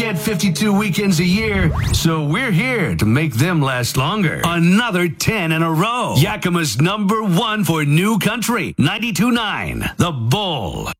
get 52 weekends a year, so we're here to make them last longer. Another 10 in a row. Yakima's #1 for new country, 92.9, The Bull.